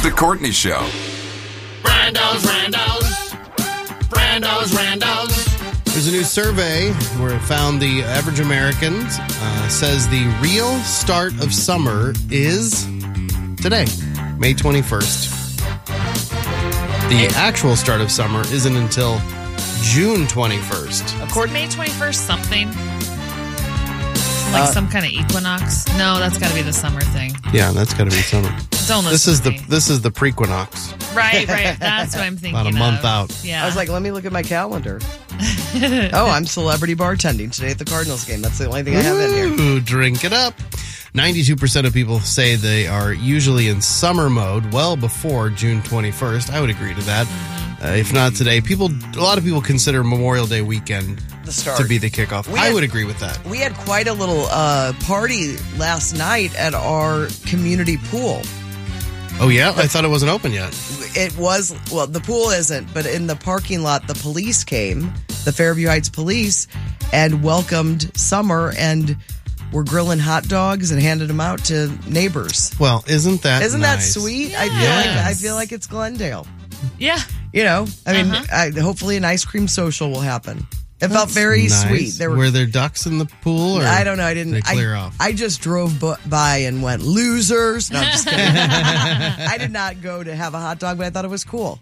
The Courtney Show. Brando's. There's a new survey where it found the average American says the real start of summer is today, May 21st. The actual start of summer isn't until June 21st. Of course, May 21st, something. Like some kind of equinox. No, that's got to be the summer thing. Yeah, that's got to be summer. Don't listen to me. This is the prequinox. Right. That's what I'm thinking. About a month out. Yeah. I was like, let me look at my calendar. Oh, I'm celebrity bartending today at the Cardinals game. That's the only thing I have in here. Ooh, drink it up. 92% of people say they are usually in summer mode well before June 21st. I would agree to that. If not today, a lot of people consider Memorial Day weekend The start. to be the kickoff. I would agree with that. We had quite a little party last night at our community pool. Oh, yeah? I thought it wasn't open yet. It was, well, the pool isn't, but in the parking lot, the police came, the Fairview Heights police, and welcomed summer and were grilling hot dogs and handed them out to neighbors. Well, isn't that that nice? sweet? Yes. I feel like it's Glendale. Yeah. You know, I mean, hopefully an ice cream social will happen. It felt very Nice. sweet. Were there ducks in the pool? Or I don't know. I didn't. They clear off. I just drove by and went, losers. No, I'm just kidding. I did not go to have a hot dog, but I thought it was cool.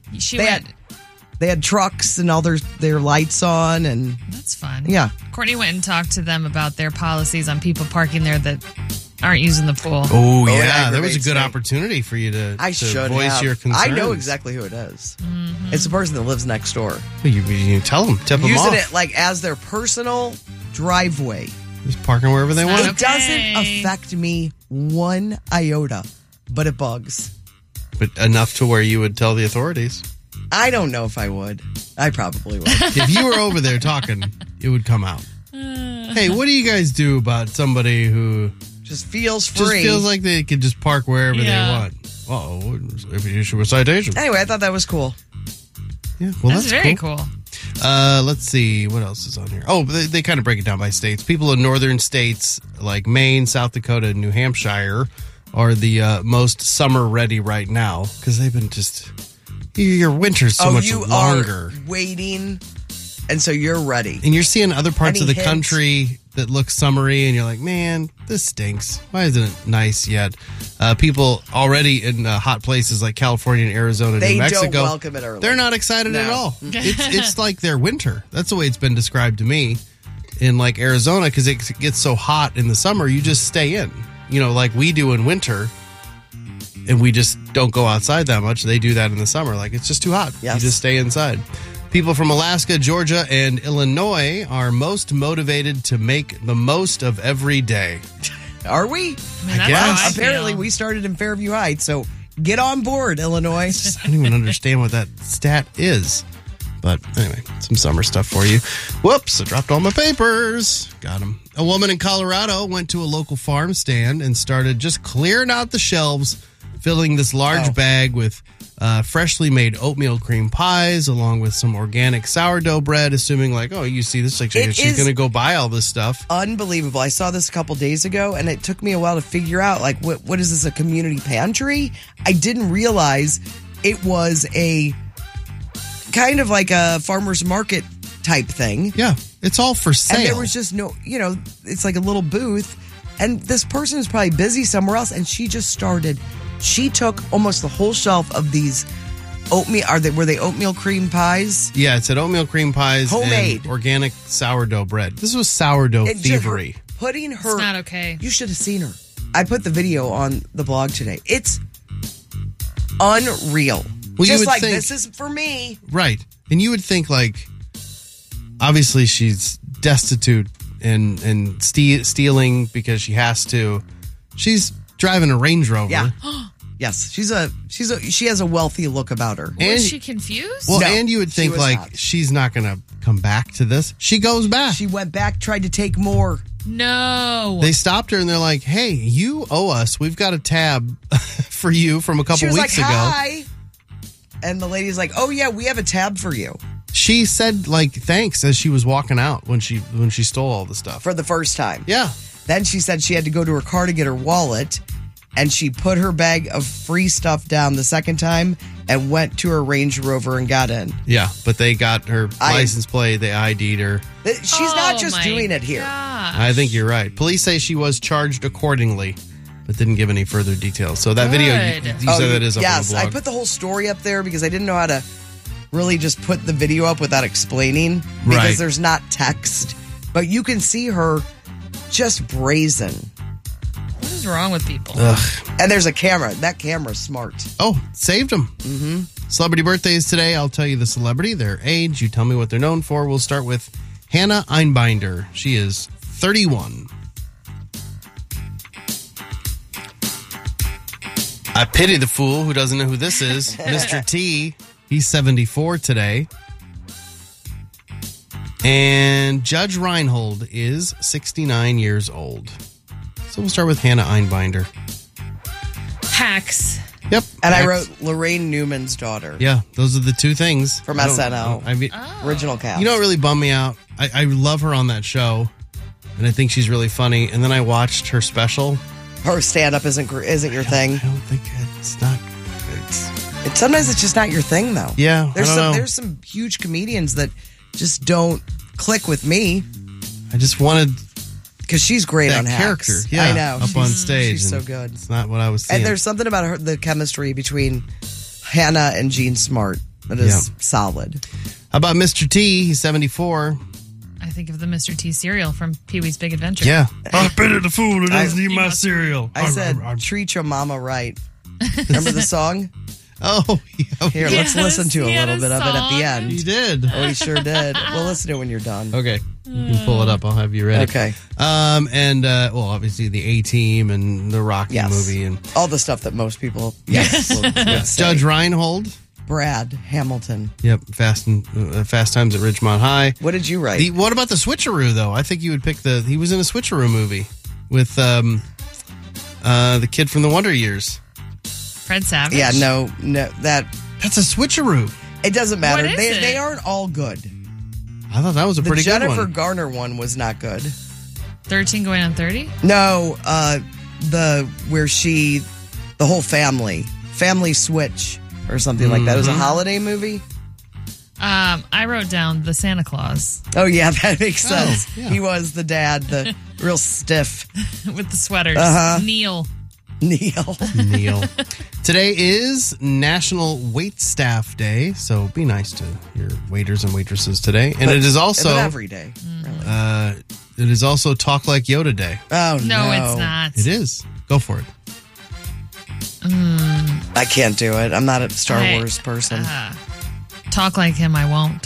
They had trucks and all their lights on, and that's fun. Yeah. Courtney went and talked to them about their policies on people parking there that aren't using the pool. Oh, it yeah. There was a aggravates good me. opportunity for you to should voice have. your concerns. I know exactly who it is. It's the person that lives next door. Well, you tell them, tip them Using off. it like as their personal driveway. Just parking wherever they want. It doesn't affect me one iota, but it bugs. But enough to where you would tell the authorities. I don't know if I would. I probably would. If you were over there talking, it would come out. Hey, what do you guys do about somebody who just feels free? Just feels like they could just park wherever they want. Uh-oh, if you issue a citation. Anyway, I thought that was cool. Yeah, well, that's very cool. Let's see. What else is on here? Oh, they kind of break it down by states. People in northern states like Maine, South Dakota, and New Hampshire are the most summer ready right now because they've been just... Your winter's so much longer. Are waiting, and so you're ready. And you're seeing other parts of the hints? country that look summery, and you're like, man, this stinks. Why isn't it nice yet? People already in hot places like California and Arizona, New Mexico, don't welcome it early. They're not excited at all. It's like their winter. That's the way it's been described to me in like Arizona, because it gets so hot in the summer, you just stay in. You know, like we do in winter. And we just don't go outside that much. They do that in the summer. Like, it's just too hot. Yes. You just stay inside. People from Alaska, Georgia, and Illinois are most motivated to make the most of every day. Are we? I mean, I guess. Apparently, we started in Fairview Heights, so get on board, Illinois. I don't even understand what that stat is. But anyway, some summer stuff for you. Whoops, I dropped all my papers. Got them. A woman in Colorado went to a local farm stand and started just clearing out the shelves, filling this large bag with freshly made oatmeal cream pies along with some organic sourdough bread, assuming like, oh, you see this, like she's going to go buy all this stuff. Unbelievable. I saw this a couple days ago, and it took me a while to figure out, like, what is this, a community pantry? I didn't realize it was a kind of like a farmer's market type thing. Yeah, it's all for sale. And there was just no, it's like a little booth, and this person was probably busy somewhere else, and she just started... She took almost the whole shelf of these oatmeal. Were they oatmeal cream pies? Yeah, it said oatmeal cream pies, homemade, and organic sourdough bread. This was sourdough thievery. Putting her, it's not okay. You should have seen her. I put the video on the blog today. It's unreal. Well, just like think, this is for me, right? And you would think like, obviously she's destitute and stealing because she has to. She's driving a Range Rover. Yeah. Yes, she has a wealthy look about her. Was she confused? Well, no, and you would think like not. She's not going to come back to this. She goes back. She went back, tried to take more. No. They stopped her and they're like, "Hey, you owe us. We've got a tab for you from a couple weeks ago." Hi. And the lady's like, "Oh yeah, we have a tab for you." She said like thanks as she was walking out when she stole all the stuff for the first time. Yeah. Then she said she had to go to her car to get her wallet. and she put her bag of free stuff down the second time and went to her Range Rover and got in. Yeah, but they got her license plate. They ID'd her. She's not just doing it here. Gosh. I think you're right. Police say she was charged accordingly, but didn't give any further details. So that video, you said that is up on the Yes, blog. I put the whole story up there because I didn't know how to really just put the video up without explaining because Right. there's not text. But you can see her just brazen. What is wrong with people? And there's a camera. That camera's smart. Oh, saved them. Mm-hmm. Celebrity birthdays today. I'll tell you the celebrity, their age. You tell me what they're known for. We'll start with Hannah Einbinder. She is 31. I pity the fool who doesn't know who this is. Mr. T. He's 74 today. And Judge Reinhold is 69 years old. So we'll start with Hannah Einbinder. Hacks. Yep. And I wrote Lorraine Newman's daughter Yeah, those are the two things. from I don't- SNL. I mean, Original cast. you know what really bummed me out? I love her on that show, and I think she's really funny. And then I watched her special. Her stand-up isn't your thing. I don't think it's not. Sometimes it's just not your thing, though. Yeah, I don't know. There's some huge comedians that just don't click with me I just wanted because she's great that on Hacks. character. Yeah, I know. up on stage. She's so and good. It's not what I was seeing. And there's something about the chemistry between Hannah and Jean Smart that is solid. How about Mr. T? He's 74. I think of the Mr. T cereal from Pee-wee's Big Adventure. Yeah. I pity the fool who doesn't eat my must- cereal. I said, treat your mama right. Remember the song? Oh, yeah. Here, let's Yes, listen to a he had little a bit of it at the song. end. He did. Oh, he sure did. We'll listen to it when you're done. Okay. You can pull it up. I'll have you ready. Okay. And, well, obviously the A-Team and the Rocky Yes. movie. And All the stuff that most people would say. Judge Reinhold. Brad Hamilton. Yep. Fast Times at Ridgemont High. What did you write? What about the Switcheroo, though? I think you would pick he was in a Switcheroo movie with the kid from the Wonder Years. Fred Savage. Yeah, no, That's a Switcheroo. it doesn't matter. What is it? They aren't all good. I thought that was a The pretty good Jennifer one. Garner one was not good. 13 going on 30? No, the whole family switch or something like that. It was a holiday movie. I wrote down the Santa Claus Oh yeah, that makes sense. yeah. He was the dad, the real stiff with the sweaters. Neil. Neil. Neil. Today is National Wait Staff Day, so be nice to your waiters and waitresses today. And it is also But every day. Really. it is also Talk Like Yoda Day. Oh No, it's not. It is. Go for it. I can't do it. I'm not a Star Hey, Wars person. Talk like him, I won't.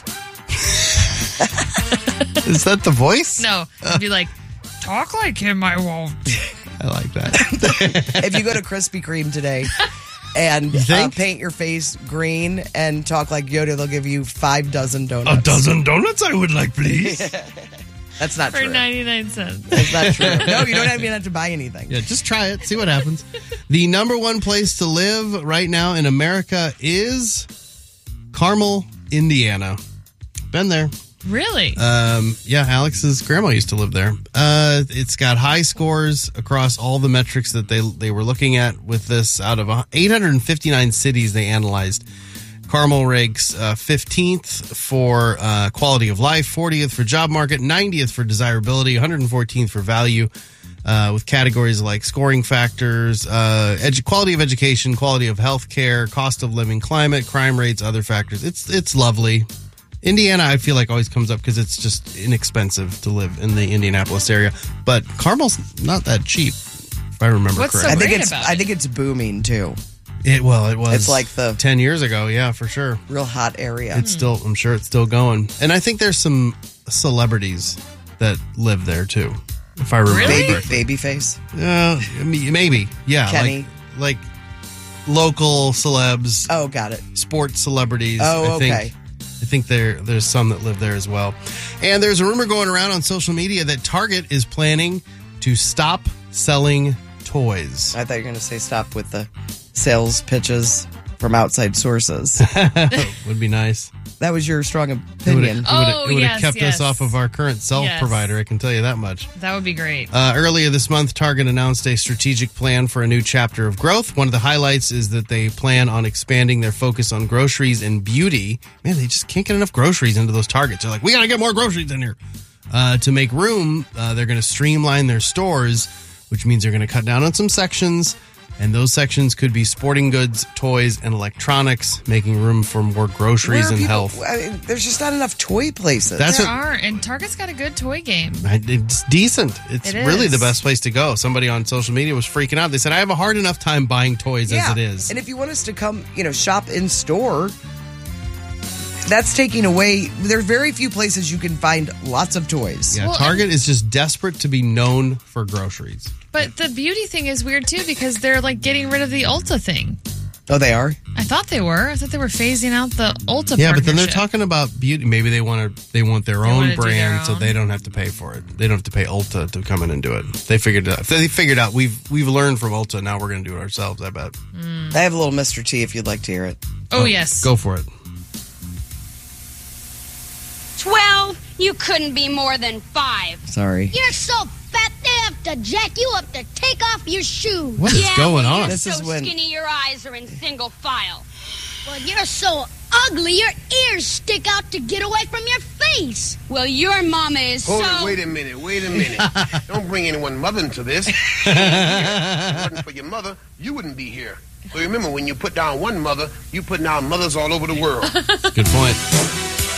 Is that the voice? No, it'd be like, talk like him, I won't. I like that. If you go to Krispy Kreme today and think? paint your face green and talk like Yoda, they'll give you 5 dozen donuts. A dozen donuts I would like, please. That's not For true. 99 cents. That's not true. No, you don't even have to buy anything. Yeah, just try it. See what happens. The number one place to live right now in America is Carmel, Indiana. Been there. Really? Yeah, Alex's grandma used to live there. It's got high scores across all the metrics that they were looking at with this. Out of 859 cities they analyzed, Carmel ranks 15th for quality of life, 40th for job market, 90th for desirability, 114th for value, with categories like scoring factors, quality of education, quality of health care, cost of living, climate, crime rates, other factors. It's lovely. Indiana, I feel like, always comes up because it's just inexpensive to live in the Indianapolis area. But Carmel's not that cheap, if I remember What's so correctly. great about it? I think it's booming too. It was. It's like the 10 years ago, yeah, for sure. real hot area. It's still, I'm sure it's still going. And I think there's some celebrities that live there too, if I remember Really? correctly. Babyface. Maybe, yeah. Kenny. Like local celebs, Oh, got it. sports celebrities. Oh, okay. I think there's some that live there as well. And there's a rumor going around on social media that Target is planning to stop selling toys. I thought you were going to say stop with the sales pitches from outside sources. Would be nice. That was your strong It opinion. would Oh, have yes, kept yes. us off of our current cell Yes. provider, I can tell you that much. That would be great. Earlier this month, Target announced a strategic plan for a new chapter of growth. One of the highlights is that they plan on expanding their focus on groceries and beauty. Man, they just can't get enough groceries into those Targets. They're like, we got to get more groceries in here. To make room, they're going to streamline their stores, which means they're going to cut down on some sections. And those sections could be sporting goods, toys, and electronics, making room for more groceries and health. I mean, there's just not enough toy places. That's There what- are, and Target's got a good toy game. It's decent. It's It really is. the best place to go. Somebody on social media was freaking out. They said, I have a hard enough time buying toys as it is. And if you want us to come, shop in store, that's taking away. There are very few places you can find lots of toys. Yeah, Well, Target is just desperate to be known for groceries. But the beauty thing is weird too because they're like getting rid of the Ulta thing. Oh, they are? I thought they were. I thought they were phasing out the Ulta. Yeah, but then they're partnership. talking about beauty. Maybe they want their own wanna do brand, their so own. they don't have to pay for it. They don't have to pay Ulta to come in and do it. They figured out. We've learned from Ulta. Now we're going to do it ourselves. I bet. I have a little Mr. T if you'd like to hear it. Oh yes. Go for it. 12? You couldn't be more than 5. Sorry. You're so fat they have to jack you up to take off your shoes. What is going on? This so is when- skinny your eyes are in single file. Well, you're so ugly your ears stick out to get away from your face. Well, your mama is Hold so... it, wait a minute. Don't bring anyone mother into this. If it wasn't for your mother, you wouldn't be here. So remember, when you put down one mother, you put down mothers all over the world. Good point.